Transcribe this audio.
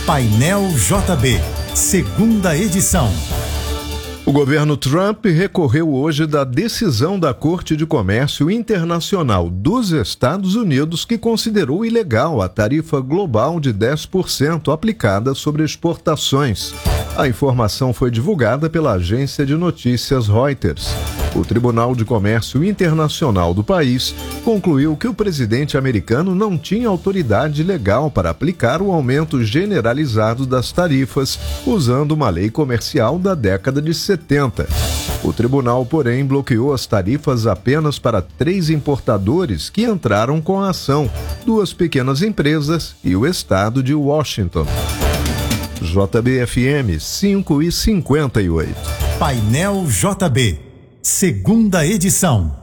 Painel JB, segunda edição. O governo Trump recorreu hoje da decisão da Corte de Comércio Internacional dos Estados Unidos que considerou ilegal a tarifa global de 10% aplicada sobre exportações. A informação foi divulgada pela agência de notícias Reuters. O Tribunal de Comércio Internacional do país concluiu que o presidente americano não tinha autoridade legal para aplicar o aumento generalizado das tarifas, usando uma lei comercial da década de 70. O tribunal, porém, bloqueou as tarifas apenas para 3 importadores que entraram com a ação, 2 pequenas empresas e o estado de Washington. JBFM 5:58. Painel JB, segunda edição.